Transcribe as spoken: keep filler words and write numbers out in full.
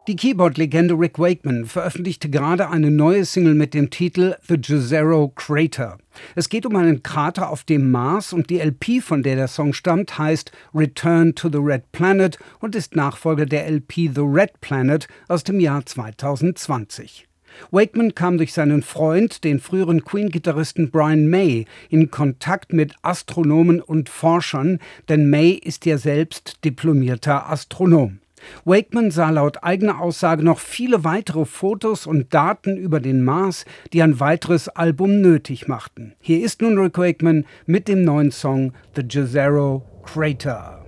Die Keyboard-Legende Rick Wakeman veröffentlichte gerade eine neue Single mit dem Titel The Jezero Crater. Es geht um einen Krater auf dem Mars und die L P, von der der Song stammt, heißt Return to the Red Planet und ist Nachfolger der L P The Red Planet aus dem Jahr zweitausendzwanzig. Wakeman kam durch seinen Freund, den früheren Queen-Gitarristen Brian May, in Kontakt mit Astronomen und Forschern, denn May ist ja selbst diplomierter Astronom. Wakeman sah laut eigener Aussage noch viele weitere Fotos und Daten über den Mars, die ein weiteres Album nötig machten. Hier ist nun Rick Wakeman mit dem neuen Song The Jezero Crater.